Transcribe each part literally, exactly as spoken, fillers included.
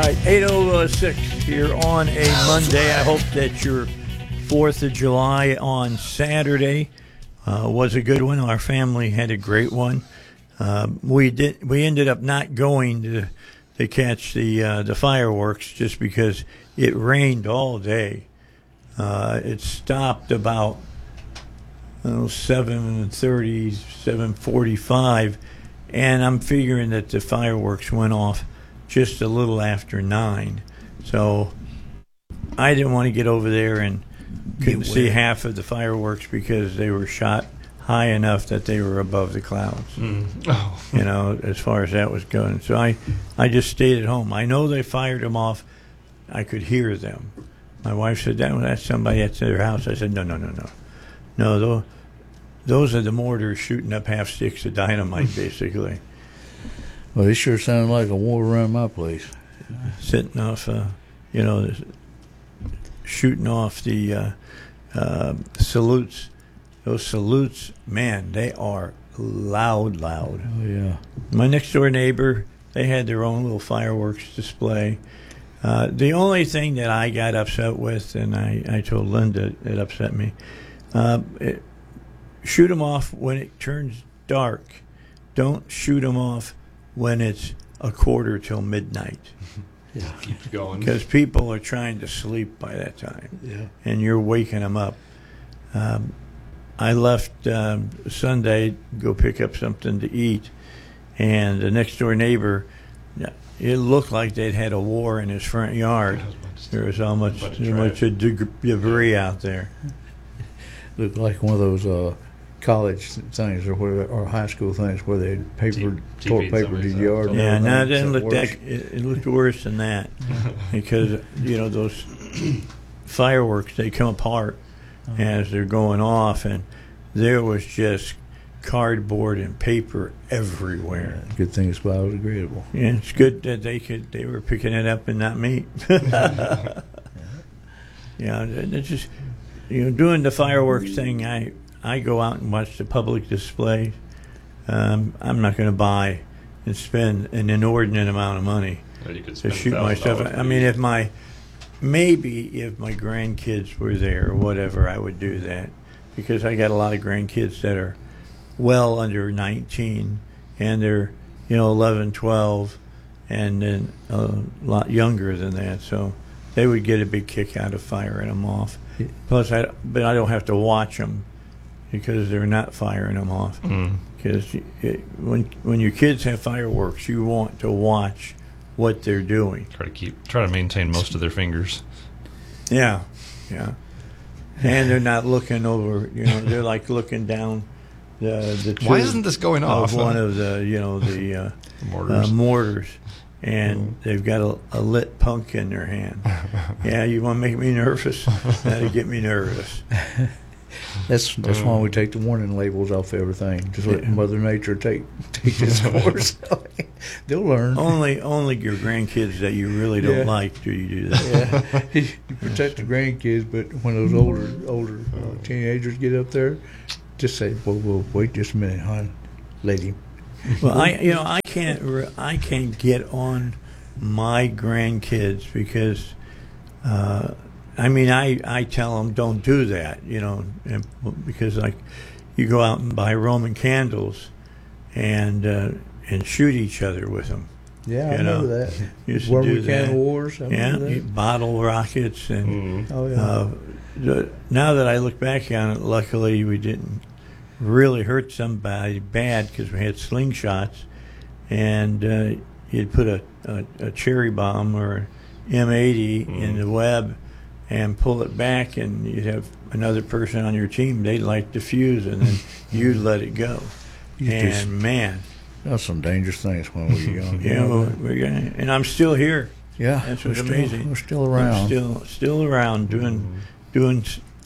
right, eight oh six here on a Monday. I hope that your fourth of July on Saturday uh, was a good one. Our family had a great one. Uh, we did. We ended up not going to to catch the uh, the fireworks just because it rained all day. Uh, it stopped about oh, seven thirty, seven forty-five, and I'm figuring that the fireworks went off just a little after nine. So I didn't want to get over there and couldn't see half of the fireworks because they were shot high enough that they were above the clouds. Mm. Oh. You know, as far as that was going. So I, I just stayed at home. I know they fired them off. I could hear them. My wife said, that, that's somebody at their house. I said, no, no, no, no. No, those, those are the mortars shooting up half sticks of dynamite, basically. Well, it sure sounded like a war around my place. Sitting off, uh, you know, shooting off the uh, uh, salutes. Those salutes, man, they are loud, loud. Oh, yeah. My next-door neighbor, they had their own little fireworks display. Uh, the only thing that I got upset with, and I, I told Linda it upset me, uh, it, shoot them off when it turns dark. Don't shoot them off when it's a quarter till midnight. Yeah, keep going. Because people are trying to sleep by that time. Yeah. And you're waking them up. Um, I left um, Sunday, go pick up something to eat, and the next door neighbor, it looked like they'd had a war in his front yard. There was so much, so much debris out there. Looked like one of those uh, college things or where, or high school things where they papered, T- tore paper to the yard. Yeah, no, it didn't look that. It, it looked worse than that because you know those fireworks, they come apart uh-huh. as they're going off, and there was just cardboard and paper everywhere. Yeah, good thing it's biodegradable. Yeah, it's good that they could they were picking it up and not me. yeah, it's just you know doing the fireworks thing. I I go out and watch the public display. Um, I'm not going to buy and spend an inordinate amount of money to shoot myself. I mean, if my maybe if my grandkids were there or whatever, I would do that because I got a lot of grandkids that are well under nineteen and they're you know eleven, twelve, and then a lot younger than that. So they would get a big kick out of firing them off. Yeah. Plus, I but I don't have to watch them because they're not firing them off. Mm. Because it, when when your kids have fireworks, you want to watch what they're doing. Try to keep, try to maintain most of their fingers. Yeah, yeah, and they're not looking over. You know, they're like looking down the the. Why isn't this going off? Of one of the you know the uh, mortars. Uh, mortars, and mm. they've got a, a lit punk in their hand. Yeah, you want to make me nervous? That'll get me nervous. That's that's why we take the warning labels off everything. Just let yeah. Mother Nature take take its course. They'll learn. Only only your grandkids that you really don't yeah. like do you do that. Yeah. You protect the grandkids, but when those older older uh, teenagers get up there, just say, "Whoa, whoa, wait just a minute, hon, lady." Well, I you know I can't re- I can't get on my grandkids because. Uh, I mean, I, I tell them don't do that, you know, and, because like you go out and buy Roman candles and uh, and shoot each other with them. Yeah, you I know? remember that. Used Roman to do candle that. wars. I yeah, that. bottle rockets and. Mm. Oh yeah. Uh, the, now that I look back on it, luckily we didn't really hurt somebody bad because we had slingshots, and uh, you'd put a, a, a cherry bomb or M eighty mm. in the web. And pull it back, and you'd have another person on your team. They'd light the fuse, and then you'd let it go. You and just, man, that's some dangerous things when we were young. Yeah, well, we're gonna, and I'm still here. Yeah, that's what's we're amazing. Still, we're still around. I'm still, still around doing, mm-hmm. doing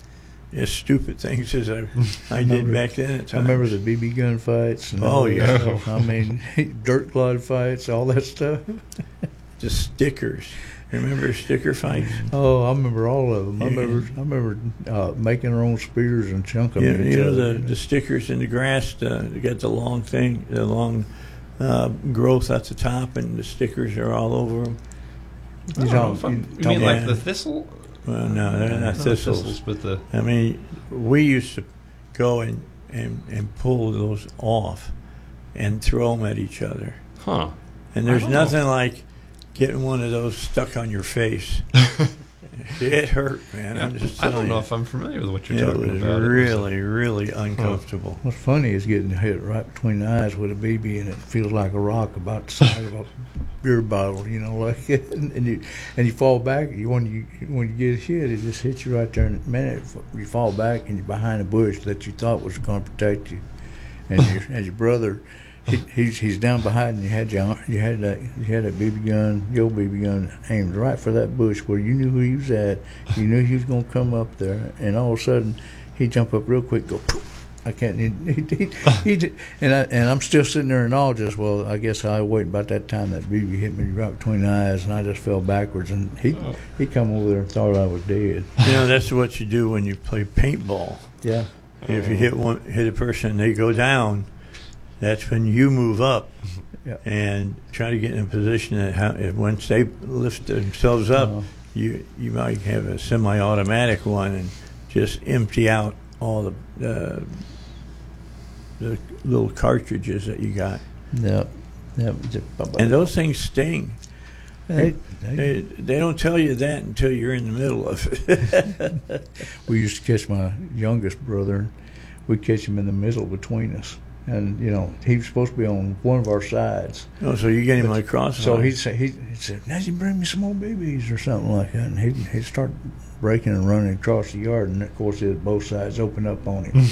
as stupid things as I, I did back then. At times. I remember the B B gun fights. And oh yeah, stuff. I mean, dirt clod fights, all that stuff. The stickers. Remember sticker fights? Oh, I remember all of them. Yeah. I remember, I remember uh, making our own spears and chunking yeah, them. You know the, the stickers in the grass. Uh, they got the long thing, the long uh, growth at the top, and the stickers are all over them. I don't know if I'm- you you mean like Yeah. the thistle? Well, no, they're not Not thistles. but the I mean, we used to go and, and, and pull those off and throw them at each other. huh. And there's I don't know. nothing like getting one of those stuck on your face. It hurt, man. I'm just I telling don't know you. if I'm familiar with what you're It talking was about. really, really uncomfortable. What's funny is getting hit right between the eyes with a B B, and it feels like a rock about the size of a beer bottle, you know, like and, and you and you fall back. You when you when you get hit, it just hits you right there. And a minute you fall back, and you're behind a bush that you thought was going to protect you, and your and your brother. He, he's he's down behind, and you had your you had that you had that B B gun, your B B gun aimed right for that bush where you knew who he was at. You knew he was going to come up there, and all of a sudden he jump up real quick, go poof. I can't. He, he, he, he did, and I and I'm still sitting there in awe. Just well, I guess I waited about that time that B B hit me right between the eyes, and I just fell backwards, and he he come over there and thought I was dead. You know, that's what you do when you play paintball. Yeah, If you hit one, hit a person, and they go down. That's when you move up Yeah. and try to get in a position that how, if once they lift themselves up, Uh-huh. you you might have a semi-automatic one and just empty out all the uh, the little cartridges that you got. yeah, yeah. And those things sting. They, they, They, they don't tell you that until you're in the middle of it. we used to catch my youngest brother. We'd catch him in the middle between us. And, you know, he was supposed to be on one of our sides. Oh, so you get him like cross. So he'd say, he'd, he'd say, Nancy, bring me some more babies or something like that. And he'd, he'd start breaking and running across the yard. And, of course, it, both sides open up on him.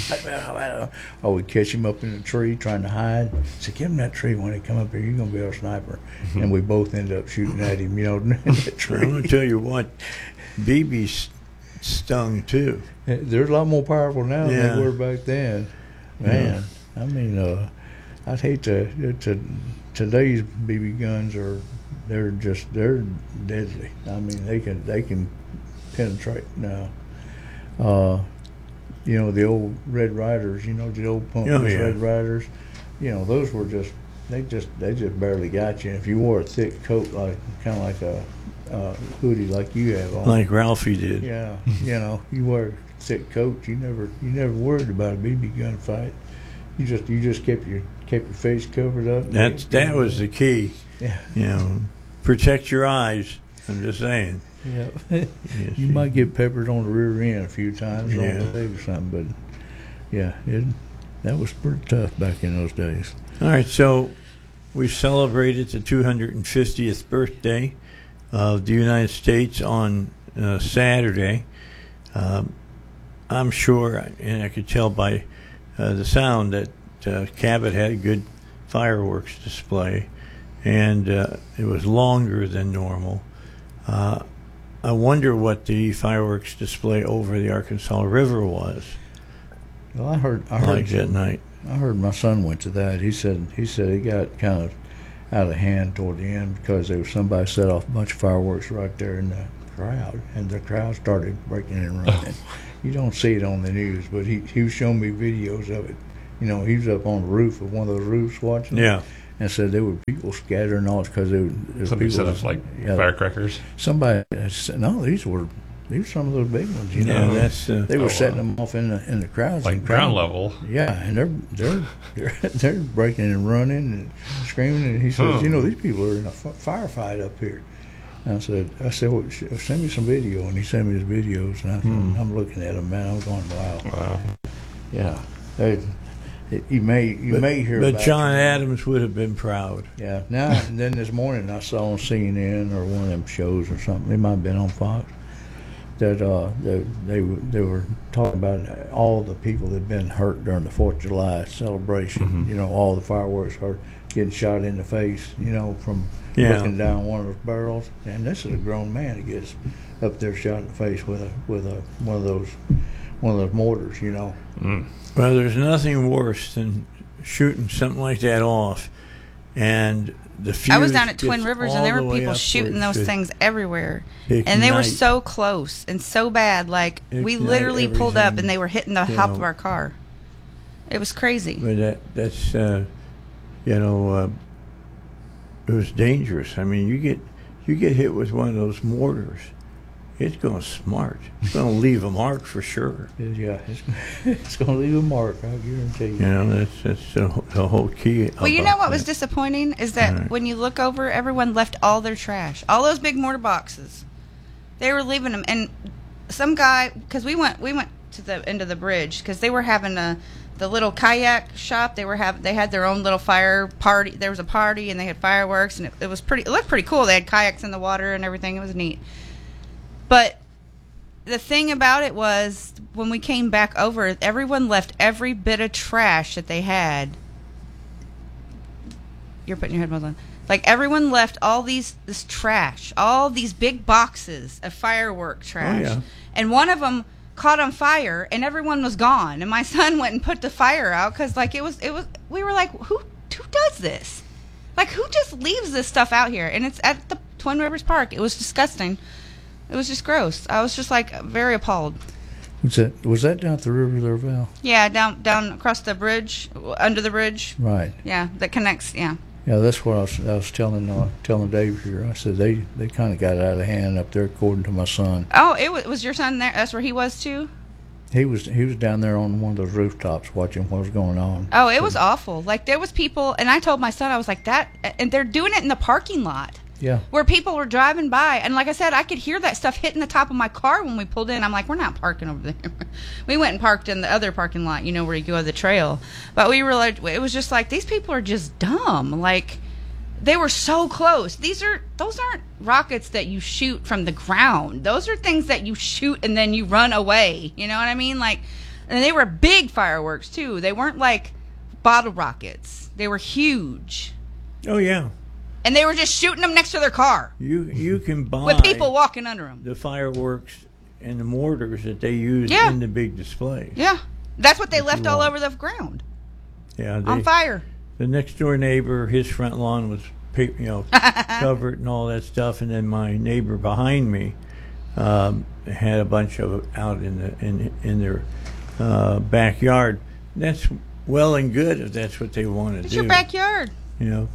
Oh, we'd catch him up in a tree trying to hide. Say, give him that tree when he come up here. You're going to be our sniper. And we both end up shooting at him, you know, in that I'm tree. going to tell you what, B B's stung too. They're a lot more powerful now Yeah. than they were back then. Man, I mean, uh, I'd hate to, to. Today's B B guns are, they're just, they're deadly. I mean, they can, they can penetrate now. Uh, you know, the old Red Riders. You know, the old pump Oh, yeah. Red Riders. You know, those were just, they just, they just barely got you. If you wore a thick coat, like kind of like a uh, hoodie, like you have on, Like Ralphie did. yeah, you know, you wear a thick coat. You never, you never worried about a B B gun fight. You just, you just kept your, kept your face covered up. That's that was the key. Yeah, You know, protect your eyes. I'm just saying. yeah. Yes, You might get peppered on the rear end a few times Yeah. on the leg or something, but yeah, it, that was pretty tough back in those days. All right, so we celebrated the two hundred fiftieth birthday of the United States on uh, Saturday. Um, I'm sure, and I could tell by uh, the sound, that uh, Cabot had a good fireworks display, and uh, it was longer than normal. Uh, I wonder what the fireworks display over the Arkansas River was Well, I heard, I heard, like that night. I heard my son went to that. He said, he said it got kind of out of hand toward the end because there was somebody set off a bunch of fireworks right there in the crowd, and the crowd started breaking and running. You don't see it on the news, but he he was showing me videos of it. You know, he was up on the roof of one of those roofs watching. Yeah. And said there were people scattering all because there, there was Somebody people. set off like yeah, firecrackers. Somebody said, no, these were these were some of those big ones. You Yeah, know, that's uh, they were Oh, setting wow. them off in the in the crowds, Like and ground crowd- level. Yeah, and they're they're they're they're breaking and running and screaming. And he says, Huh. you know, these people are in a f- firefight up here. And I said, I said, well, sh- send me some video, and he sent me his videos, and I, Hmm. I'm looking at them, man. I'm going, wow, Wow. yeah. They, it, you may you but, may hear but about John it. Adams would have been proud. Yeah. Now and then this morning I saw on C N N or one of them shows or something. It might have been on Fox. That uh, they they were, they were talking about all the people that had been hurt during the Fourth of July celebration. Mhm. You know, all the fireworks are getting shot in the face. You know, from Yeah. looking down one of those barrels. And this is a grown man that gets up there shot in the face with a with a one of those one of those mortars. You know. Mm. Well, there's nothing worse than shooting something like that off, and the fuse I was down at Twin gets Rivers, all and there the were way people up shooting where it those should things everywhere. And they were ignite. so close and so bad. Like, we Ignite literally pulled up, everything, and they were hitting the you top know. of our car. It was crazy. But that that's uh, you know uh, it was dangerous. I mean, you get you get hit with one of those mortars, it's going to smart. It's going to leave a mark for sure. Yeah, it's, it's going to leave a mark, I guarantee you. You know, that's, that's the, the whole key. Well, you know what that. was disappointing is that Right. when you look over, everyone left all their trash, all those big mortar boxes. They were leaving them, and some guy, because we went, we went to the end of the bridge because they were having a the little kayak shop. They were have they had their own little fire party. There was a party, and they had fireworks, and it, it was pretty. It looked pretty cool. They had kayaks in the water and everything. It was neat. But the thing about it was, when we came back over, everyone left every bit of trash that they had. You're putting your headphones on. Like, everyone left all these this trash, all these big boxes of firework trash. Oh, yeah. And one of them caught on fire, and everyone was gone. And my son went and put the fire out because, like, it was it was. We were like, who who does this? Like, who just leaves this stuff out here? And it's at the Twin Rivers Park. It was disgusting. It was just gross. I was just like very appalled. Was that was that down at the river there, Val? Yeah, down down across the bridge, under the bridge. Right. Yeah, that connects. Yeah. Yeah, that's what I was, I was telling uh, telling Dave here. I said they, they kind of got out of hand up there, according to my son. Oh, it was, was your son there? That's where he was too. He was he was down there on one of those rooftops watching what was going on. Oh, it was awful. Like, there was people, and I told my son, I was like, that, and they're doing it in the parking lot. Yeah. Where people were driving by, and like I said, I could hear that stuff hitting the top of my car when we pulled in. I'm like, we're not parking over there. We went and parked in the other parking lot, you know, where you go to the trail. But we were like, it was just like, these people are just dumb. Like, they were so close. These are, those aren't rockets that you shoot from the ground. Those are things that you shoot and then you run away. You know what I mean? Like, and they were big fireworks too. They weren't like bottle rockets. They were huge. Oh, yeah. And they were just shooting them next to their car You you can buy with people walking under them. the fireworks and the mortars that they use Yeah. in the big displays. Yeah. That's what they If left you all want. over the ground. Yeah, they, On fire. the next door neighbor, his front lawn was, pa- you know, covered and all that stuff, and then my neighbor behind me um, had a bunch of it out in the in in their uh, backyard. That's well and good if that's what they want to do. It's your backyard. You know,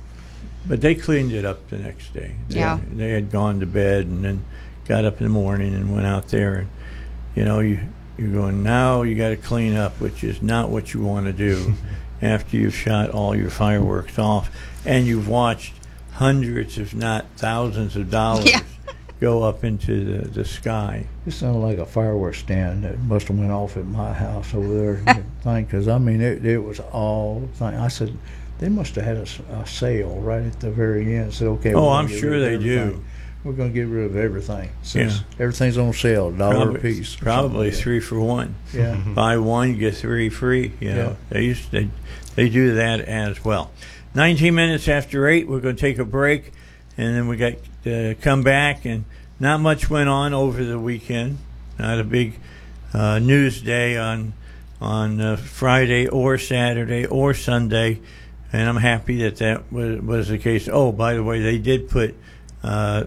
but they cleaned it up the next day. They, Yeah. they had gone to bed and then got up in the morning and went out there, and you know, you you're going, now you got to clean up, which is not what you want to do after you've shot all your fireworks off and you've watched hundreds, if not thousands, of dollars Yeah. go up into the, the sky. It sounded like a fireworks stand that must have went off at my house over there. Because I mean, it, it was all thing. I said they must have had a, s- a sale right at the very end. Said, okay, we're Oh, gonna I'm get sure rid of they do. everything. We're going to get rid of everything. Since Yeah. everything's on sale, dollar Probably, a piece. or probably something like that. three for one. Yeah. Buy one, get three free. You know, Yeah. they used they they do that as well. Nineteen minutes after eight, we're going to take a break, and then we got to come back. And not much went on over the weekend. Not a big uh, news day on on uh, Friday or Saturday or Sunday, and I'm happy that that was, was the case. Oh, by the way, they did put uh,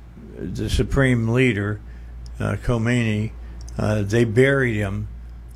the Supreme Leader, uh, Khomeini. Uh, they buried him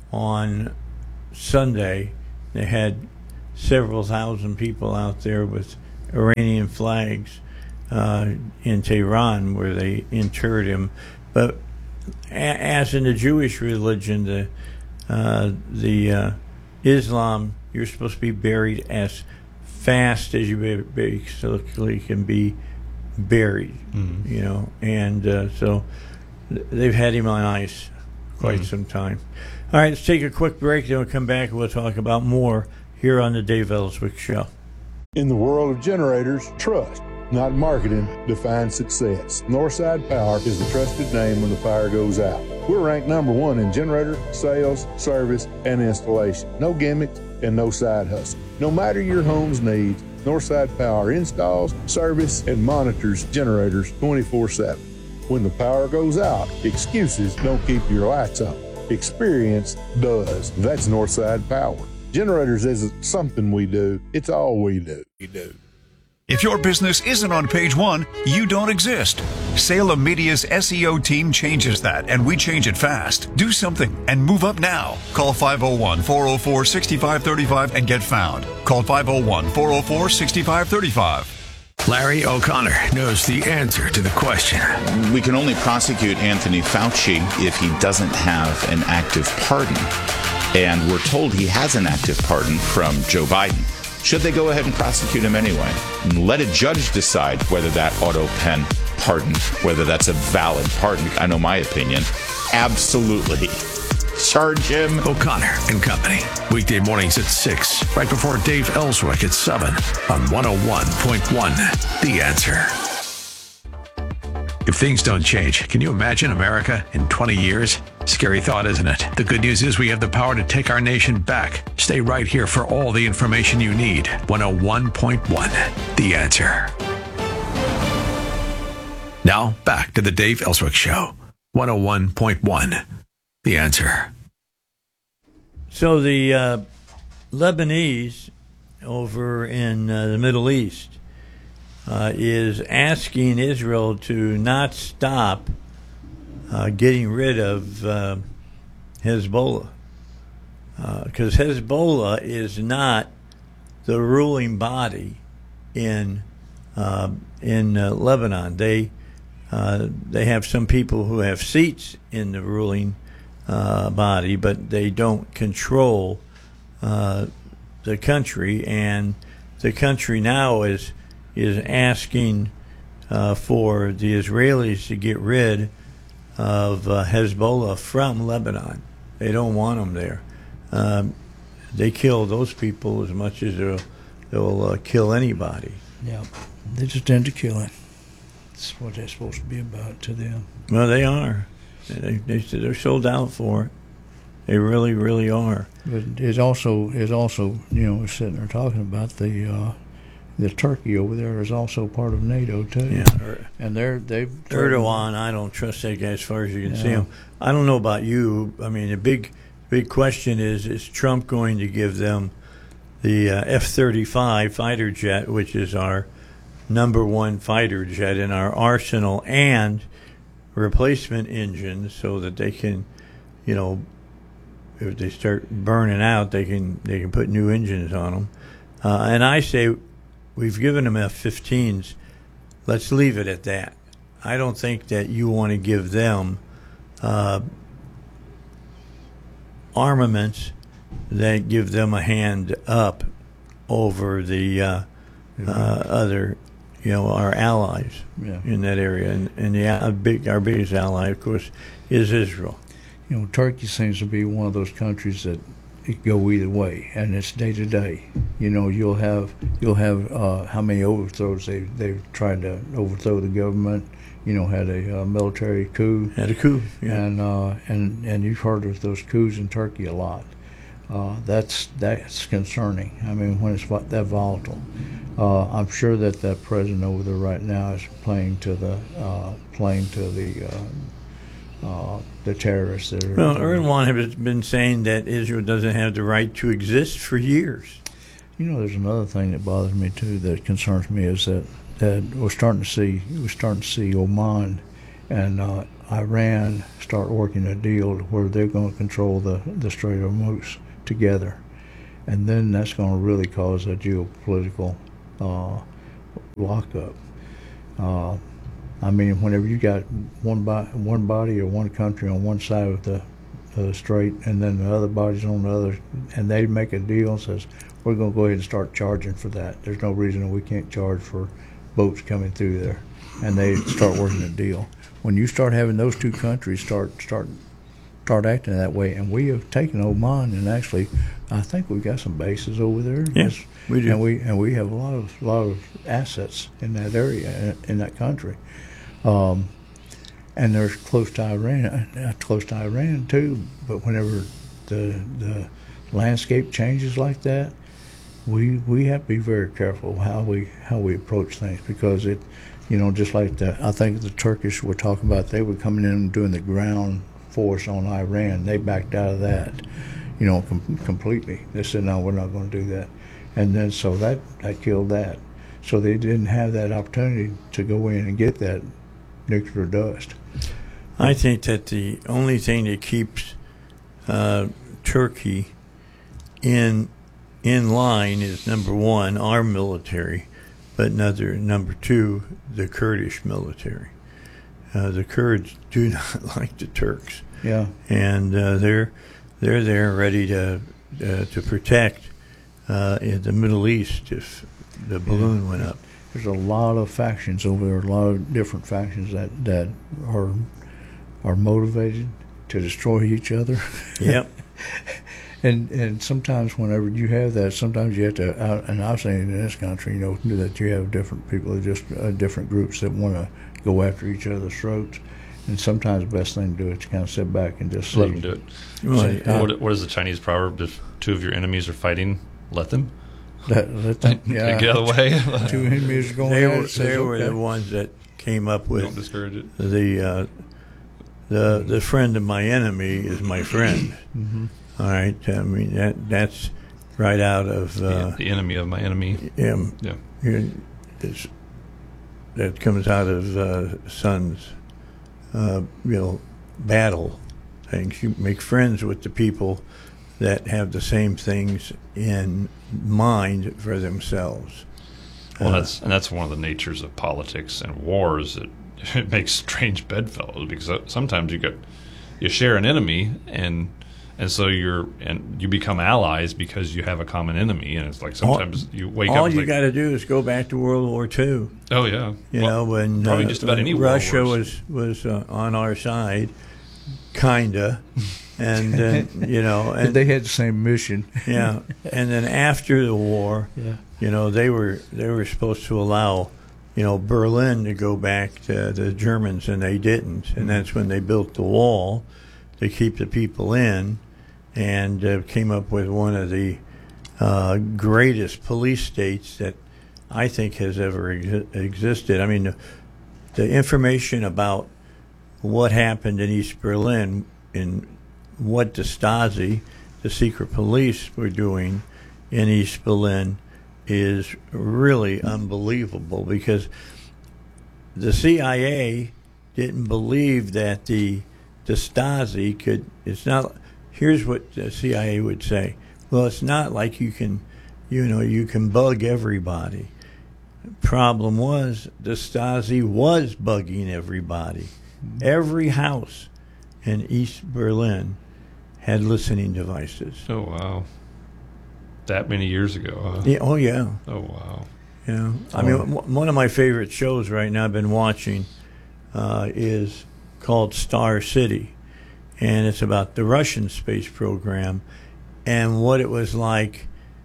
on Sunday. They had several thousand people out there with Iranian flags uh, in Tehran where they interred him. But a- as in the Jewish religion, the uh, the uh, Islam, you're supposed to be buried as fast as you ba- basically can be buried. Mm. You know, and uh, so th- they've had him on ice quite Mm. some time. All right, let's take a quick break. Then we'll come back and we'll talk about more here on the Dave Ellswick Show. In the world of generators, trust, not marketing, defines success. Northside Power is the trusted name when the fire goes out. We're ranked number one in generator, sales, service, and installation. No gimmicks and no side hustle. No matter your home's needs, Northside Power installs, service, and monitors generators twenty-four seven. When the power goes out, excuses don't keep your lights on. Experience does. That's Northside Power. Generators isn't something we do, it's all we do. We do. If your business isn't on page one, you don't exist. Salem Media's S E O team changes that, and we change it fast. Do something and move up now. Call five oh one, four oh four, six five three five and get found. Call five oh one, four oh four, six five three five. Larry O'Connor knows the answer to the question. We can only prosecute Anthony Fauci if he doesn't have an active pardon. And we're told he has an active pardon from Joe Biden. Should they go ahead and prosecute him anyway? And let a judge decide whether that auto pen pardon, whether that's a valid pardon. I know my opinion. Absolutely. Charge him. O'Connor and Company. Weekday mornings at six, right before Dave Ellswick at seven on one oh one point one. The Answer. If things don't change, can you imagine America in twenty years? Scary thought, isn't it? The good news is we have the power to take our nation back. Stay right here for all the information you need. one oh one point one. The Answer. Now, back to the Dave Ellswick Show. one oh one point one. The Answer. So the uh, Lebanese over in uh, the Middle East uh, is asking Israel to not stop uh, getting rid of uh, Hezbollah. Because uh, Hezbollah is not the ruling body in uh, in uh, Lebanon. They uh, they have some people who have seats in the ruling Uh, body, but they don't control uh, the country, and the country now is is asking uh, for the Israelis to get rid of uh, Hezbollah from Lebanon. They don't want them there. Um, they kill those people as much as they'll, they'll uh, kill anybody. Yeah, they're just into killing. That's what they're supposed to be about to them. Well, they are. They, they, they're sold out for it. They really, really are. But it's also, it's also, you know, we're sitting there talking about the uh, the Turkey over there is also part of NATO too. Yeah. And they're they've Erdogan, I don't trust that guy as far as you can Yeah. see him. I don't know about you. I mean, the big, big question is: is Trump going to give them the uh, F thirty-five fighter jet, which is our number one fighter jet in our arsenal, and replacement engines so that they can, you know, if they start burning out, they can they can put new engines on them. Uh, and I say, we've given them F fifteens. Let's leave it at that. I don't think that you want to give them uh, armaments that give them a hand up over the uh, uh, other. You know, our allies Yeah. in that area, and, and the uh, big, our biggest ally, of course, is Israel. You know, Turkey seems to be one of those countries that it can go either way, and it's day to day. You know, you'll have you'll have uh, how many overthrows they they've tried to overthrow the government. You know, had a uh, military coup. Had a coup, yeah. And uh, and and you've heard of those coups in Turkey a lot. Uh, that's that's concerning. I mean, when it's that volatile. Uh, I'm sure that that president over there right now is playing to the uh, playing to the uh, uh, the terrorists that are. Well, Erdogan has been saying that Israel doesn't have the right to exist for years. You know, there's another thing that bothers me too, that concerns me, is that that we're starting to see we're starting to see Oman and uh, Iran start working a deal where they're going to control the the Strait of Hormuz together, and then that's going to really cause a geopolitical Uh, lockup. Uh, I mean, whenever you got one bo- one body or one country on one side of the, the strait, and then the other bodies on the other, and they make a deal and says, we're going to go ahead and start charging for that. There's no reason that we can't charge for boats coming through there, and they start working a deal. When you start having those two countries start start start acting that way, and we have taken Oman, and actually, I think we've got some bases over there. Yes, we do. And we and we have a lot of lot of assets in that area, in, in that country, um, and they're close to Iran, uh, close to Iran too. But whenever the the landscape changes like that, we we have to be very careful how we how we approach things, because it, you know, just like the I think the Turkish were talking about, they were coming in and doing the ground force on Iran. They backed out of that, you know, com- completely. They said, no, we're not going to do that. And then so that, that killed that. So they didn't have that opportunity to go in and get that nuclear dust. I think that the only thing that keeps uh, Turkey in in line is, number one, our military, but another number two, the Kurdish military. Uh, the Kurds do not like the Turks. Yeah, and uh, they're they're there ready to uh, to protect uh, in the Middle East if the balloon yeah. went up. There's a lot of factions over there, a lot of different factions that, that are are motivated to destroy each other. Yep. and and sometimes whenever you have that, sometimes you have to. Uh, and I've seen in this country, you know, that you have different people, just uh, different groups that want to go after each other's throats. And sometimes the best thing to do is to kind of sit back and just let see, them do it. Well, See, uh, what, what is the Chinese proverb? If two of your enemies are fighting, let them. Let, let them yeah. Get out of the way. Two enemies going. They, at were, it, says, they were okay. the ones that came up with. Don't discourage it. The uh, the the friend of my enemy is my friend. Mm-hmm. All right, I mean that that's right out of uh, the, the enemy of my enemy. Yeah, yeah. It's, that comes out of uh, Son's, uh, you know, battle things. You make friends with the people that have the same things in mind for themselves. Well, uh, that's and that's one of the natures of politics and wars. It, it makes strange bedfellows because sometimes you get you share an enemy and and so you're and you become allies because you have a common enemy, and it's like sometimes all, you wake all up. All you like, got to do is go back to World War Two. Oh yeah, you well, know when probably uh, just about when any Russia war was was uh, on our side, kinda, and then you know and they had the same mission. Yeah, and then after the war, yeah. you know they were they were supposed to allow, you know, Berlin to go back to the Germans, and they didn't, and that's when they built the wall to keep the people in. And uh, came up with one of the uh, greatest police states that I think has ever ex- existed. I mean, the, the information about what happened in East Berlin and what the Stasi, the secret police, were doing in East Berlin is really unbelievable, because the C I A didn't believe that the the Stasi could. It's not. Here's what the C I A would say. Well, it's not like you can, you know, you can bug everybody. Problem was, the Stasi was bugging everybody. Every house in East Berlin had listening devices. Oh, wow. That many years ago, huh? Yeah, oh, yeah. Oh, wow. You know, I mean, w- one of my favorite shows right now I've been watching uh, is called Star City. And it's about the Russian space program and what it was like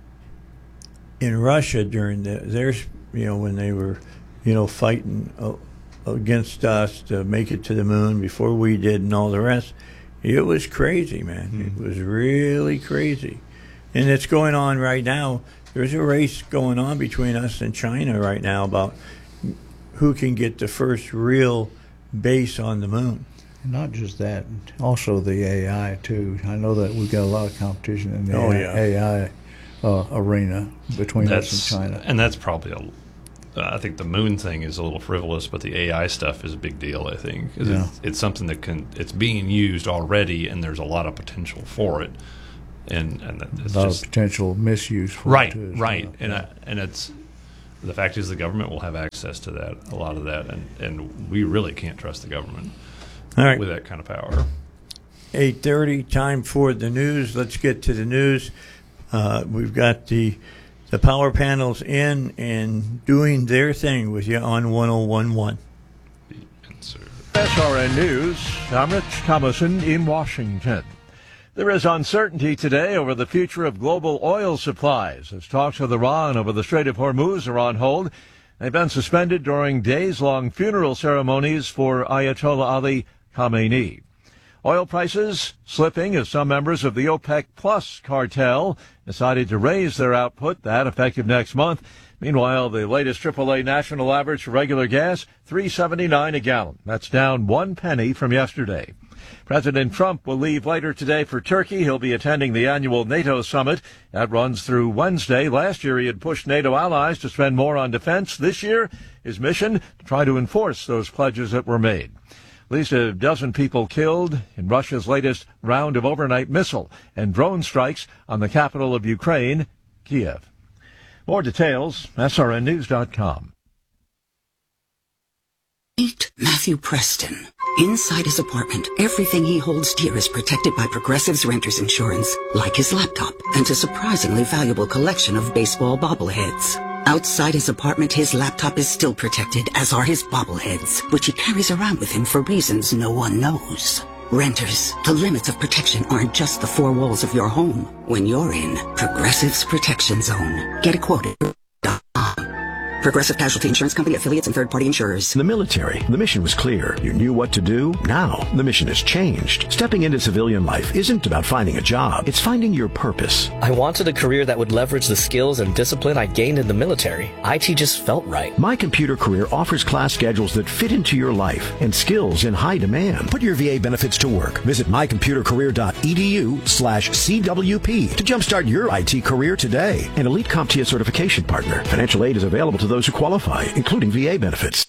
in Russia during the, their, you know, when they were, you know, fighting uh, against us to make it to the moon before we did and all the rest. It was crazy, man. Mm-hmm. It was really crazy. And it's going on right now. There's a race going on between us and China right now about who can get the first real base on the moon. Not just that, also the A I too. I know that we've got a lot of competition in the oh, A I, yeah. A I uh, arena between that's, us and China. And that's probably a. Uh, I think the moon thing is a little frivolous, but the A I stuff is a big deal. I think 'cause yeah. it's, it's something that can. It's being used already, and there's a lot of potential for it. And and it's a lot just, of potential misuse. For right, it too, right, well. and yeah. I, and it's. The fact is, the government will have access to that, a lot of that, and, and we really can't trust the government. All right. With that kind of power. eight thirty, time for the news. Let's get to the news. Uh, we've got the the power panels in and doing their thing with you on one oh one one. S R N News, I'm Rich Thomason in Washington. There is uncertainty today over the future of global oil supplies as talks with Iran over the Strait of Hormuz are on hold. They've been suspended during days-long funeral ceremonies for Ayatollah Ali Khamenei. Oil prices slipping as some members of the OPEC Plus cartel decided to raise their output, that effective next month. Meanwhile, the latest triple A national average for regular gas, three seventy-nine a gallon. That's down one penny from yesterday. President Trump will leave later today for Turkey. He'll be attending the annual NATO summit. That runs through Wednesday. Last year, he had pushed NATO allies to spend more on defense. This year, his mission, to try to enforce those pledges that were made. At least a dozen people killed in Russia's latest round of overnight missile and drone strikes on the capital of Ukraine, Kiev. More details, S R N news dot com. Meet Matthew Preston. Inside his apartment, everything he holds dear is protected by Progressive's Renter's Insurance, like his laptop and a surprisingly valuable collection of baseball bobbleheads. Outside his apartment, his laptop is still protected, as are his bobbleheads, which he carries around with him for reasons no one knows. Renters, the limits of protection aren't just the four walls of your home. When you're in Progressive's Protection Zone, get a quote at dot com. Progressive Casualty Insurance Company, affiliates, and third-party insurers. In the military, the mission was clear. You knew what to do. Now, the mission has changed. Stepping into civilian life isn't about finding a job. It's finding your purpose. I wanted a career that would leverage the skills and discipline I gained in the military. I T just felt right. My Computer Career offers class schedules that fit into your life and skills in high demand. Put your V A benefits to work. Visit my computer career dot e d u slash C W P to jumpstart your I T career today. An Elite CompTIA certification partner. Financial aid is available to those who qualify, including V A benefits.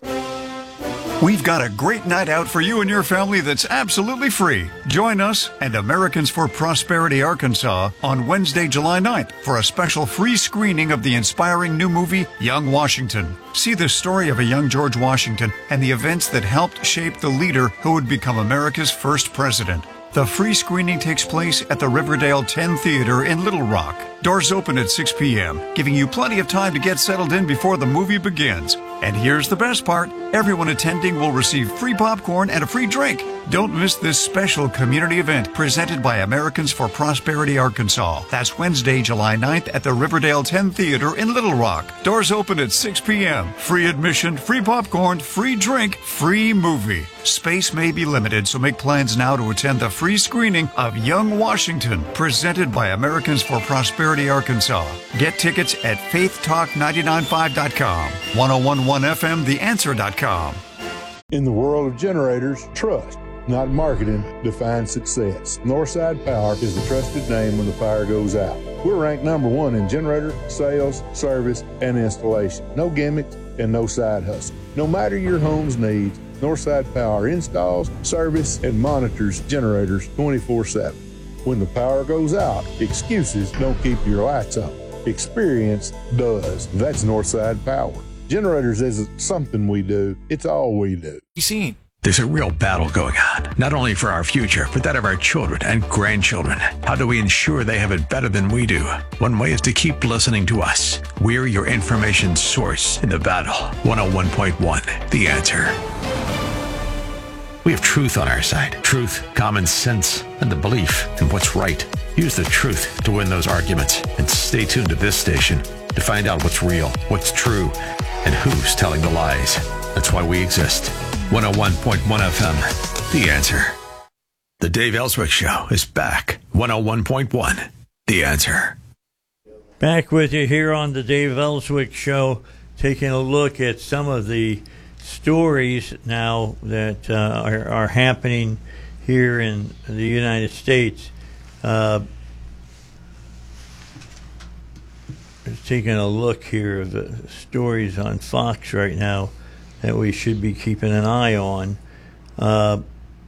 We've got a great night out for you and your family that's absolutely free. Join us and Americans for Prosperity Arkansas on Wednesday, July ninth for a special free screening of the inspiring new movie, Young Washington. See the story of a young George Washington and the events that helped shape the leader who would become America's first president. The free screening takes place at the Riverdale ten Theater in Little Rock. Doors open at six p.m., giving you plenty of time to get settled in before the movie begins. And here's the best part. Everyone attending will receive free popcorn and a free drink. Don't miss this special community event presented by Americans for Prosperity Arkansas. That's Wednesday, July ninth at the Riverdale ten Theater in Little Rock. Doors open at six p.m. Free admission, free popcorn, free drink, free movie. Space may be limited, so make plans now to attend the free screening of Young Washington, presented by Americans for Prosperity Arkansas. Get tickets at faith talk nine nine five dot com, ten eleven F M, the answer dot com. In the world of generators, trust, not marketing, defines success. Northside Power is the trusted name when the fire goes out. We're ranked number one in generator, sales, service, and installation. No gimmicks and no side hustle. No matter your home's needs, Northside Power installs, service, and monitors generators twenty-four seven. When the power goes out, excuses don't keep your lights on. Experience does. That's Northside Power. Generators isn't something we do, it's all we do. You see, there's a real battle going on, not only for our future, but that of our children and grandchildren. How do we ensure they have it better than we do? One way is to keep listening to us. We're your information source in the battle. one oh one point one, The Answer. We have truth on our side. Truth, common sense, and the belief in what's right. Use the truth to win those arguments. And stay tuned to this station to find out what's real, what's true, and who's telling the lies. That's why we exist. one oh one point one F M, The Answer. The Dave Ellswick Show is back. one oh one point one, The Answer. Back with you here on the Dave Ellswick Show, taking a look at some of the stories now that uh, are, are happening here in the United States. Uh, just taking a look here of the stories on Fox right now that we should be keeping an eye on. Uh,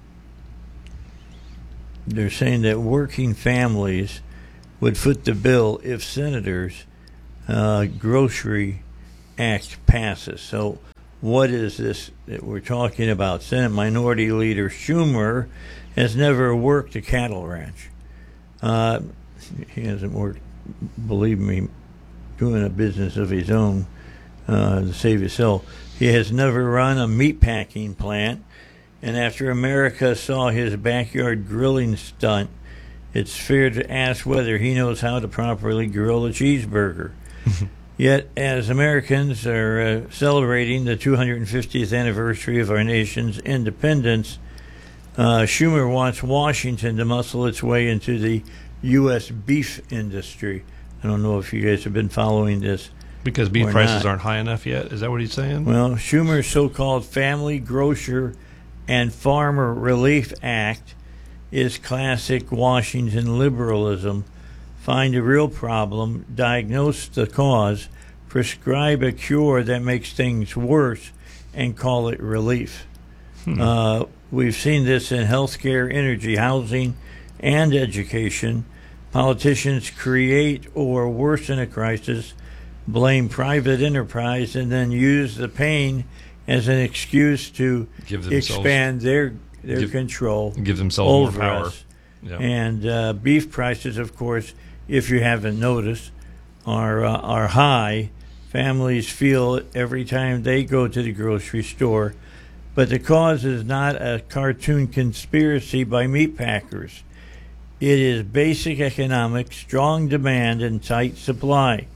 they're saying that working families would foot the bill if Senators' uh, Grocery Act passes. So what is this that we're talking about? Senate Minority Leader Schumer has never worked a cattle ranch. Uh, he hasn't worked, believe me, doing a business of his own uh, to save himself. He has never run a meatpacking plant. And after America saw his backyard grilling stunt, it's fair to ask whether he knows how to properly grill a cheeseburger. Yet, as Americans are uh, celebrating the two hundred fiftieth anniversary of our nation's independence, uh, Schumer wants Washington to muscle its way into the U S beef industry. I don't know if you guys have been following this. Because beef prices not. aren't high enough yet? Is that what he's saying? Well, Schumer's so-called Family, Grocer, and Farmer Relief Act is classic Washington liberalism. Find a real problem, diagnose the cause, prescribe a cure that makes things worse, and call it relief. Hmm. Uh, we've seen this in healthcare, energy, housing, and education. Politicians create or worsen a crisis blame private enterprise and then use the pain as an excuse to give expand their their give, control give themselves over more power. us. Yeah. And uh, beef prices, of course, if you haven't noticed, are uh, are high. Families feel it every time they go to the grocery store. But the cause is not a cartoon conspiracy by meat packers. It is basic economics, strong demand, and tight supply.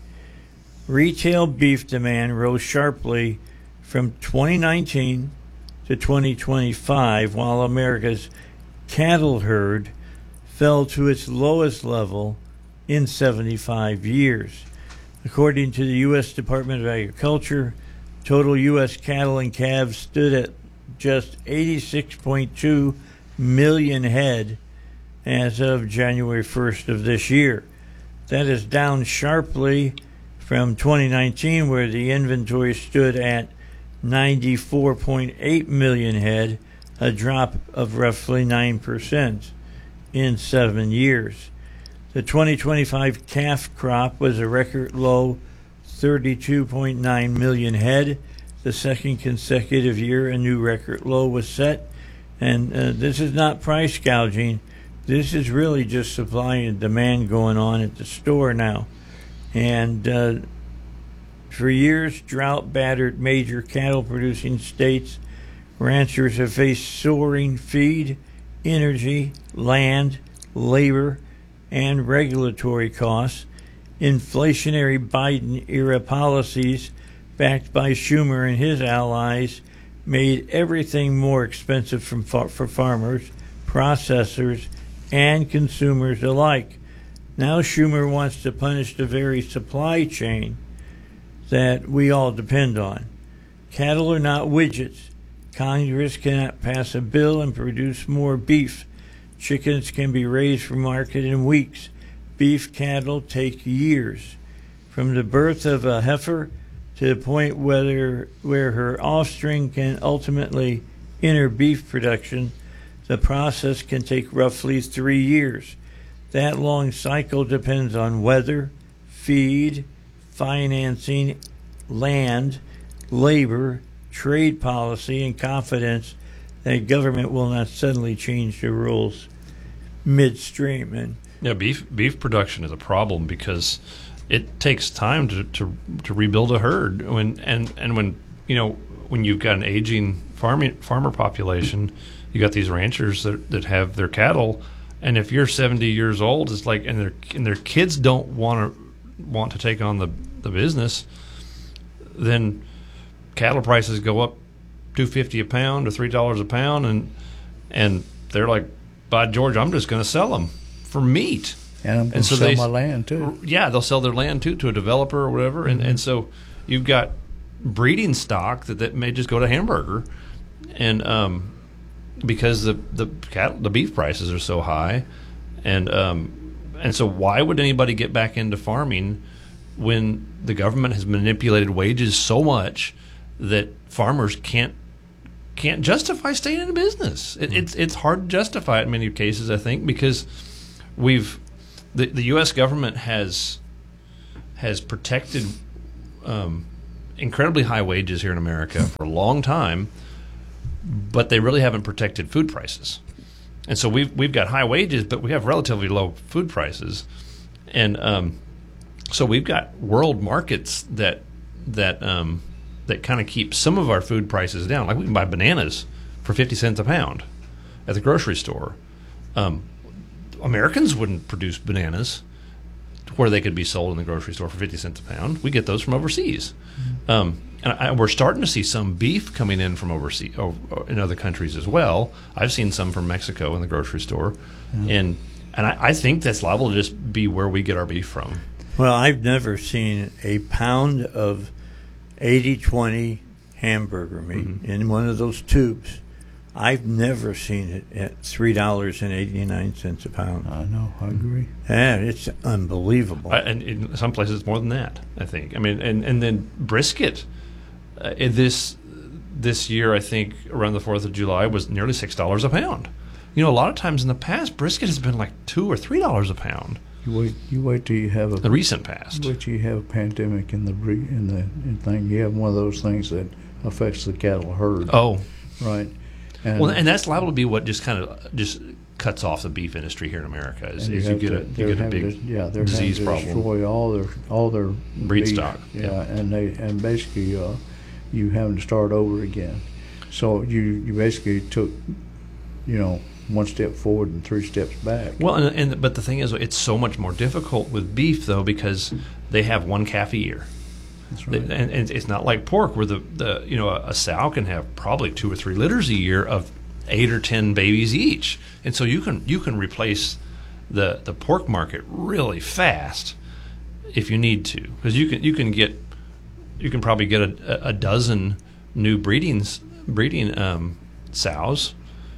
Retail beef demand rose sharply from twenty nineteen to twenty twenty-five, while America's cattle herd fell to its lowest level in seventy-five years. According to the U S Department of Agriculture, total U S cattle and calves stood at just eighty-six point two million head as of January first of this year. That is down sharply from twenty nineteen, where the inventory stood at ninety-four point eight million head, a drop of roughly nine percent in seven years. The twenty twenty-five calf crop was a record low thirty-two point nine million head. The second consecutive year a new record low was set. And uh, this is not price gouging. This is really just supply and demand going on at the store now. And uh, for years, drought-battered major cattle-producing states, ranchers have faced soaring feed, energy, land, labor, and regulatory costs. Inflationary Biden-era policies backed by Schumer and his allies made everything more expensive from far- for farmers, processors, and consumers alike. Now Schumer wants to punish the very supply chain that we all depend on. Cattle are not widgets. Congress cannot pass a bill and produce more beef. Chickens can be raised for market in weeks. Beef cattle take years. From the birth of a heifer to the point whether where her offspring can ultimately enter beef production, the process can take roughly three years. That long cycle depends on weather, feed, financing, land, labor, trade policy, and confidence that government will not suddenly change the rules midstream. And yeah, beef beef production is a problem because it takes time to, to, to rebuild a herd. When and, and when you know when you've got an aging farming farmer population, you got these ranchers that, that have their cattle, and if you're seventy years old, it's like and their and their kids don't want to want to take on the, the business, then cattle prices go up two fifty a pound or three dollars a pound, and and they're like, by George, I'm just going to sell them for meat. And I'm going to so sell they, my land, too. Yeah, they'll sell their land, too, to a developer or whatever. And, mm-hmm. and so you've got breeding stock that, that may just go to hamburger. And um, because the the cattle, the beef prices are so high. And um, and so why would anybody get back into farming when the government has manipulated wages so much that farmers can't can't justify staying in business? It, mm-hmm. It's it's hard to justify it in many cases, I think, because we've The, the U S government has has protected um, incredibly high wages here in America for a long time, but they really haven't protected food prices. And so we've we've got high wages, but we have relatively low food prices, and um, so we've got world markets that that um, that kind of keep some of our food prices down. Like we can buy bananas for fifty cents a pound at the grocery store. Um, Americans wouldn't produce bananas where they could be sold in the grocery store for fifty cents a pound. We get those from overseas. Mm-hmm. Um, and I, we're starting to see some beef coming in from overseas, or, or in other countries as well. I've seen some from Mexico in the grocery store. Mm-hmm. And and I, I think that's liable to just be where we get our beef from. Well, I've never seen a pound of eighty twenty hamburger meat mm-hmm. in one of those tubes. I've never seen it at three dollars and eighty nine cents a pound. I know, I agree. Yeah, it's unbelievable. I, and in some places, it's more than that. I think. I mean, and, and then brisket. Uh, this this year, I think around the Fourth of July was nearly six dollars a pound. You know, a lot of times in the past, brisket has been like two or three dollars a pound. You wait. You wait till you have a the recent past. You wait till you have a pandemic in the bre- in the in thing. You have one of those things that affects the cattle herd. Oh, right. And, well, and that's liable to be what just kind of just cuts off the beef industry here in America. Is, you, is you get to, a you get a big to, yeah, they're disease to problem. Destroy all their all their breed beef. stock. Yeah, yeah, and they and basically uh, you having to start over again. So you you basically took, you know, one step forward and three steps back. Well, and, and but the thing is, it's so much more difficult with beef though because they have one calf a year. That's right. And, and it's not like pork where the, the you know a, a sow can have probably two or three litters a year of eight or ten babies each, and so you can you can replace the the pork market really fast if you need to, because you can you can get you can probably get a, a dozen new breedings breeding um, sows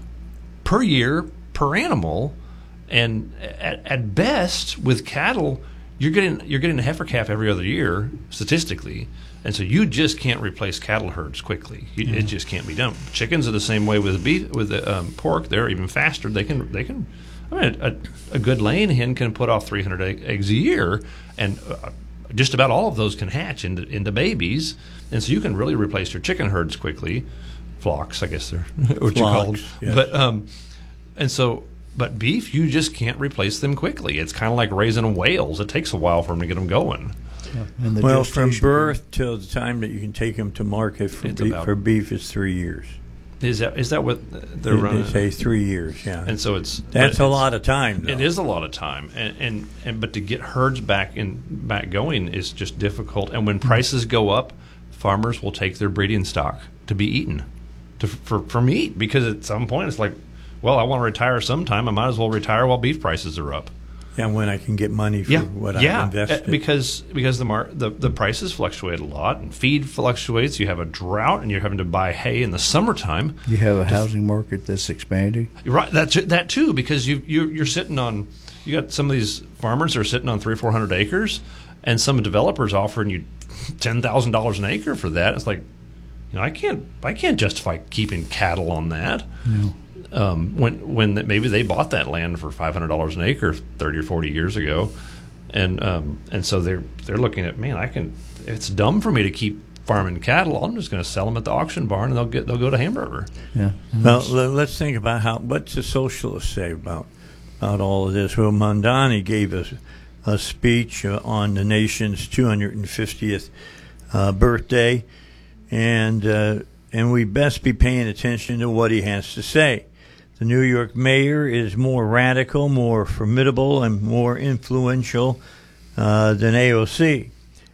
per year per animal, and at, at best with cattle. You're getting you're getting a heifer calf every other year statistically, and so you just can't replace cattle herds quickly. You, Mm-hmm. It just can't be done. Chickens are the same way with beef with the um, pork. They're even faster. They can they can. I mean, a, a good laying hen can put off three hundred egg, eggs a year, and uh, just about all of those can hatch into into babies, and so you can really replace your chicken herds quickly. Flocks, I guess they're what you call them. Yes. But um, and so. But beef, you just can't replace them quickly. It's kind of like raising whales. It takes a while for them to get them going. Yeah. And the Well, from gestation birth till the time that you can take them to market for It's beef, about- for beef is three years. Is that is that what they're They, running? they say three years, yeah. And so it's That's but a it's- lot of time, though. It is a lot of time, and, and and but to get herds back in back going is just difficult. And when prices go up, farmers will take their breeding stock to be eaten, to for for meat, because at some point it's like, well, I want to retire sometime. I might as well retire while beef prices are up. Yeah, when I can get money for Yeah, what yeah, I invested. uh, because because the mar- the the prices fluctuate a lot, and feed fluctuates. You have a drought, and you're having to buy hay in the summertime. You have a housing market that's expanding. You're right, that that too, because you you you're sitting on you got some of these farmers that are sitting on three four hundred acres, and some developers offering you ten thousand dollars an acre for that. It's like, you know, I can't I can't justify keeping cattle on that. No. Um, when when maybe they bought that land for five hundred dollars an acre thirty or forty years ago, and um, and so they're they're looking at, man, I can. It's dumb for me to keep farming cattle. I'm just going to sell them at the auction barn, and they'll get they'll go to Hamburger. Yeah. Well, le- let's think about how what's the socialists say about about all of this. Well, Mondani gave us a speech uh, on the nation's two hundred fiftieth uh, birthday, and uh, and we best be paying attention to what he has to say. The New York mayor is more radical, more formidable, and more influential uh, than A O C.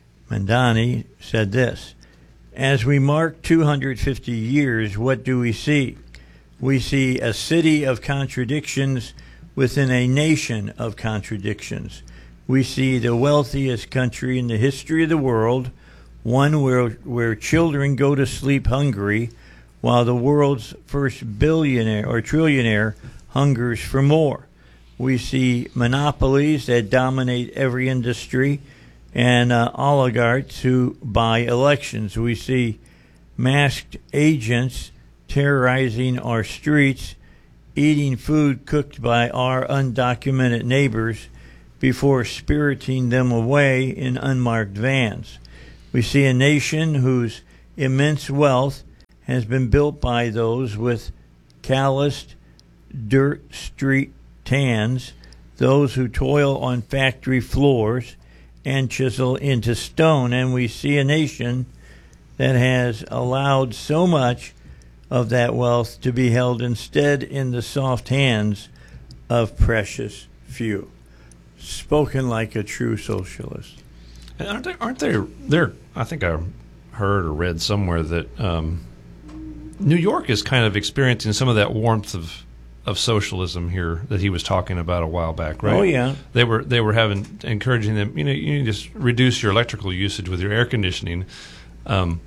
Mondani said this: as we mark two hundred fifty years, what do we see? We see a city of contradictions within a nation of contradictions. We see the wealthiest country in the history of the world, one where where children go to sleep hungry, while the world's first billionaire or trillionaire hungers for more. We see monopolies that dominate every industry, and uh, oligarchs who buy elections. We see masked agents terrorizing our streets, eating food cooked by our undocumented neighbors before spiriting them away in unmarked vans. We see a nation whose immense wealth has been built by those with calloused dirt street tans, those who toil on factory floors and chisel into stone. And we see a nation that has allowed so much of that wealth to be held instead in the soft hands of precious few. Spoken like a true socialist. And aren't they? Aren't they? They're. I think I heard or read somewhere that um, New York is kind of experiencing some of that warmth of of socialism here that he was talking about a while back, right? Oh, yeah. They were they were having encouraging them. You know, you need to just reduce your electrical usage with your air conditioning, um,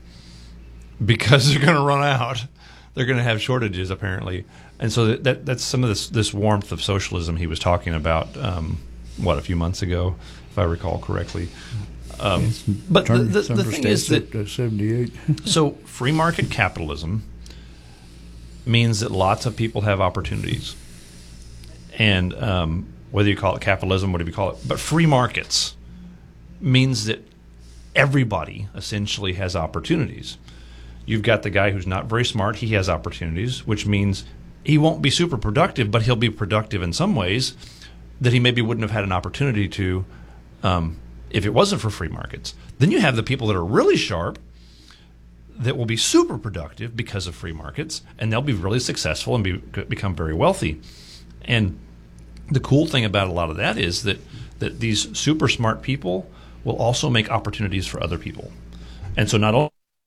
because they're going to run out. They're going to have shortages apparently, and so that, that that's some of this this warmth of socialism he was talking about. Um, what, a few months ago, if I recall correctly. Um, but the, the, the thing is that seventy-eight. so free market capitalism means that lots of people have opportunities, and um, whether you call it capitalism, whatever you call it, but free markets means that everybody essentially has opportunities. You've got the guy who's not very smart, he has opportunities, which means he won't be super productive, but he'll be productive in some ways that he maybe wouldn't have had an opportunity to um, if it wasn't for free markets. Then you have the people that are really sharp that will be super productive because of free markets, and they'll be really successful and be, become very wealthy. And the cool thing about a lot of that is that, that these super smart people will also make opportunities for other people. And so not only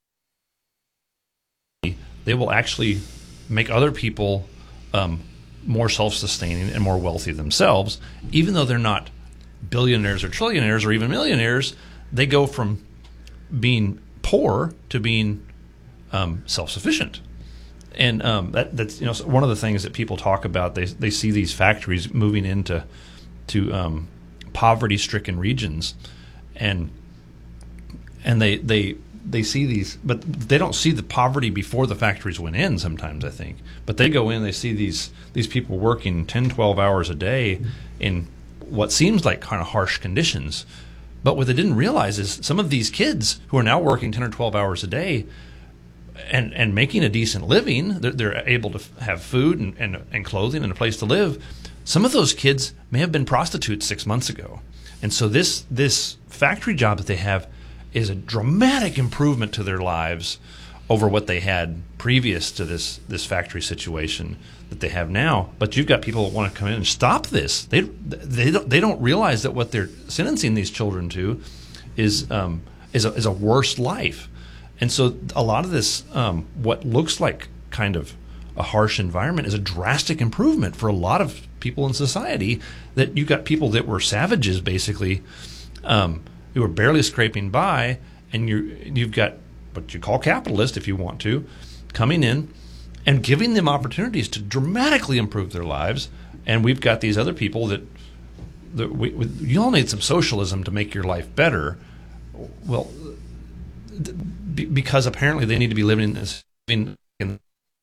they will actually make other people um, more self-sustaining and more wealthy themselves, even though they're not billionaires or trillionaires or even millionaires. They go from being poor to being um, self-sufficient. And um, that, that's you know one of the things that people talk about. They they see these factories moving into to um, poverty-stricken regions, and and they they they see these, but they don't see the poverty before the factories went in. Sometimes I think, but they go in, they see these these people working ten, twelve hours a day in what seems like kind of harsh conditions. But what they didn't realize is some of these kids who are now working ten or twelve hours a day and, and making a decent living, they're, they're able to have food and, and, and clothing and a place to live. Some of those kids may have been prostitutes six months ago. And so this this factory job that they have is a dramatic improvement to their lives over what they had previous to this, this factory situation that they have now. But you've got people that want to come in and stop this. They they don't they don't realize that what they're sentencing these children to is um, is a, is a worse life. And so a lot of this, um, what looks like kind of a harsh environment, is a drastic improvement for a lot of people in society. That you've got people that were savages basically, um, who were barely scraping by, and you you've got what you call capitalists, if you want to, coming in and giving them opportunities to dramatically improve their lives. And we've got these other people that, that we, we, you all need some socialism to make your life better. Well, b- because apparently they need to be living in this in, in,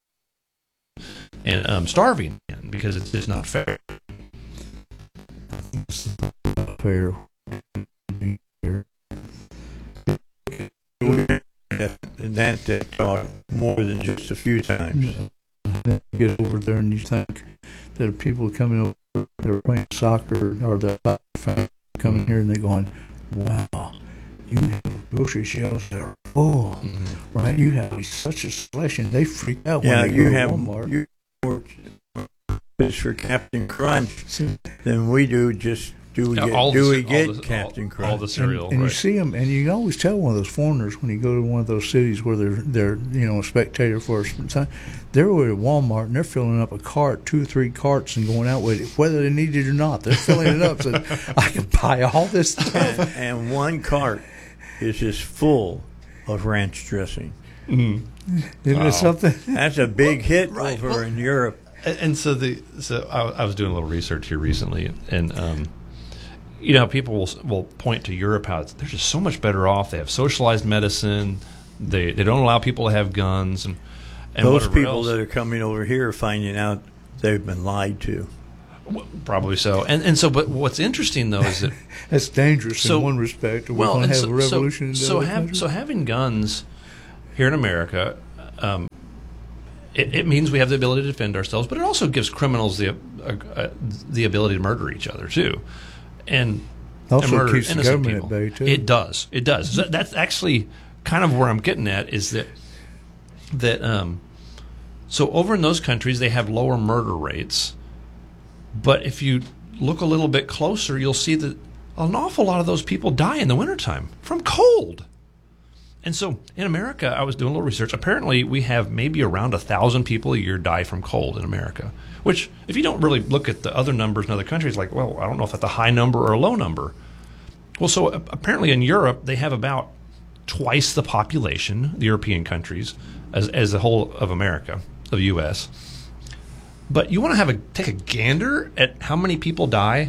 and um, starving because it's just not fair. Fair. And that uh, talk more than just a few times. You get over there and you think that people coming over, they're playing soccer or the soccer coming here and they're going, wow, you have grocery shelves that are full, mm-hmm. right? You have such a selection. They freak out yeah, when they you go to have Walmart. You more for Captain Crunch than we do. Just do we Yeah, get, all do the- we all get the- Captain all- Crunch? all the cereal, And, and right. you see them, and you can always tell one of those foreigners when you go to one of those cities where they're they're you know a spectator for a time. They're over at Walmart and they're filling up a cart, two or three carts, and going out with it, whether they need it or not. They're filling it up so I can buy all this stuff. and, and one cart is just full of ranch dressing. Mm. Isn't Wow. it something? That's a big hit Right, over well- in Europe. And, and so the so I, I was doing a little research here recently, and um, you know, people will will point to Europe how it's, they're just so much better off. They have socialized medicine. They they don't allow people to have guns, and, and Those whatever people else. that are coming over here are finding out they've been lied to. Probably so. And and so, but what's interesting though is that That's dangerous So- in one respect. We're well, going and to have so, a revolution in the so, so, other have, countries. so having guns here in America, um, it, it means we have the ability to defend ourselves, but it also gives criminals the uh, uh, the ability to murder each other too, and Also and murder keeps the innocent government people. at bay, too. It does. It does. So that's actually kind of where I'm getting at is that that um, so over in those countries they have lower murder rates, but if you look a little bit closer, you'll see that an awful lot of those people die in the wintertime from cold. And so in America, I was doing a little research. Apparently, we have maybe around a thousand people a year die from cold in America, which if you don't really look at the other numbers in other countries, like, well, I don't know if that's a high number or a low number. Well, so uh, apparently in Europe, they have about twice the population, the European countries, as, as the whole of America, of the U S But you want to have a take a gander at how many people die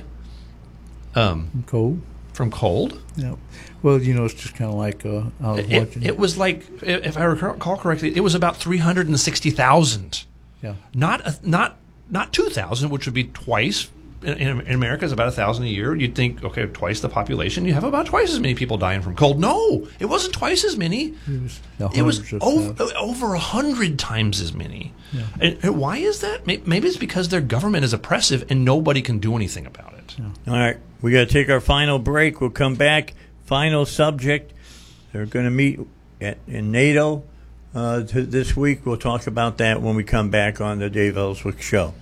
um, cold from cold? Yeah. Well, you know, it's just kind of like uh, I was It, watching. it was like, if I recall correctly, it was about three hundred sixty thousand. Yeah. Not a, not not two thousand, which would be twice in, in America is about a thousand a year. You'd think, okay, twice the population, you have about twice as many people dying from cold. No, it wasn't twice as many. It was, it was over, over a hundred times as many. Yeah. And, and why is that? Maybe it's because their government is oppressive and nobody can do anything about it. Yeah. All right, we got to take our final break. We'll come back. Final subject. They're going to meet at, in NATO uh, t- this week. We'll talk about that when we come back on the Dave Ellswick Show.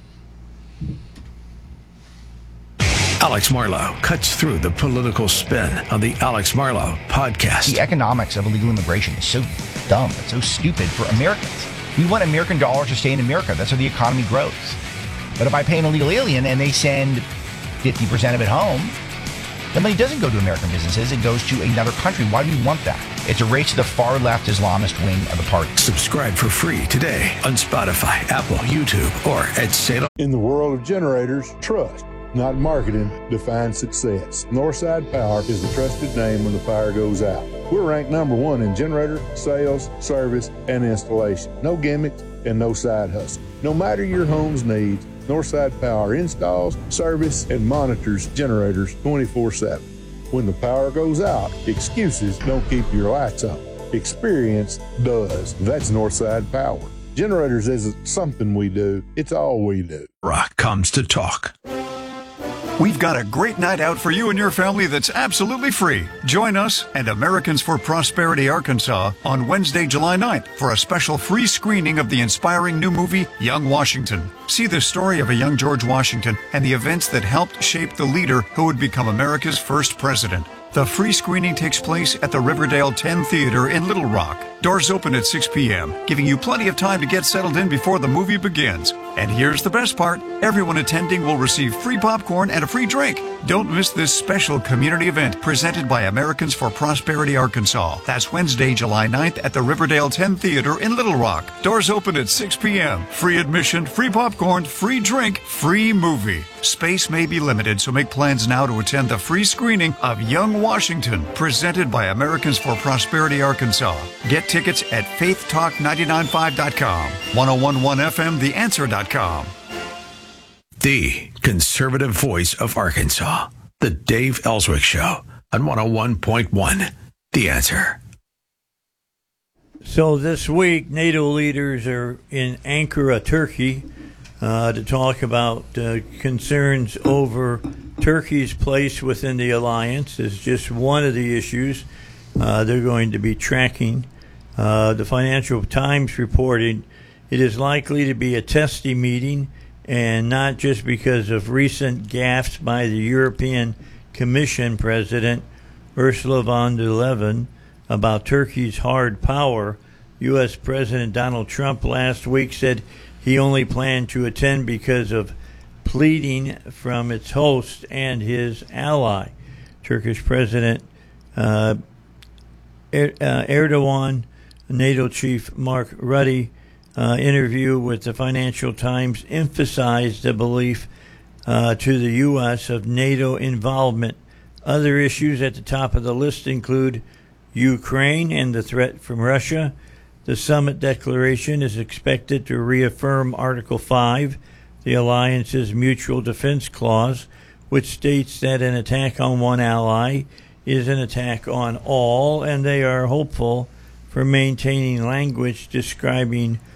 Alex Marlow cuts through the political spin on the Alex Marlow podcast. The economics of illegal immigration is so dumb. It's so stupid for Americans. We want American dollars to stay in America. That's how the economy grows. But if I pay an illegal alien and they send fifty percent of it home, the money doesn't go to American businesses. It goes to another country. Why do we want that? It's a race to the far left Islamist wing of the party. Subscribe for free today on Spotify, Apple, YouTube, or at Salem. In the world of generators, trust, not marketing, defines success. Northside Power is the trusted name when the fire goes out. We're ranked number one in generator, sales, service, and installation. No gimmicks and no side hustle. No matter your home's needs, Northside Power installs, service, and monitors generators twenty-four seven. When the power goes out, excuses don't keep your lights on. Experience does. That's Northside Power. Generators isn't something we do, it's all we do. Rock comes to talk. We've got a great night out for you and your family that's absolutely free. Join us and Americans for Prosperity Arkansas on Wednesday, July ninth for a special free screening of the inspiring new movie, Young Washington. See the story of a young George Washington and the events that helped shape the leader who would become America's first president. The free screening takes place at the Riverdale ten Theater in Little Rock. Doors open at six p.m., giving you plenty of time to get settled in before the movie begins. And here's the best part. Everyone attending will receive free popcorn and a free drink. Don't miss this special community event presented by Americans for Prosperity Arkansas. That's Wednesday, July ninth at the Riverdale ten Theater in Little Rock. Doors open at six p.m. Free admission, free popcorn, free drink, free movie. Space may be limited, so make plans now to attend the free screening of Young Washington, presented by Americans for Prosperity Arkansas. Get tickets at faith talk nine nine five dot com, ten eleven F M, the answer dot com. The conservative voice of Arkansas, the Dave Ellswick Show on one oh one point one, The Answer. So this week, NATO leaders are in Ankara, Turkey, uh, to talk about uh, concerns over Turkey's place within the alliance is just one of the issues uh, they're going to be tracking. Uh, the Financial Times reported it is likely to be a testy meeting, and not just because of recent gaffes by the European Commission President Ursula von der Leyen about Turkey's hard power. U S President Donald Trump last week said he only planned to attend because of pleading from its host and his ally. Turkish President uh, er- uh, Erdogan, NATO chief Mark Rutte, uh, interview with the Financial Times emphasized the belief uh, to the U S of NATO involvement. Other issues at the top of the list include Ukraine and the threat from Russia. The summit declaration is expected to reaffirm Article five, the alliance's mutual defense clause, which states that an attack on one ally is an attack on all, and they are hopeful for maintaining language describing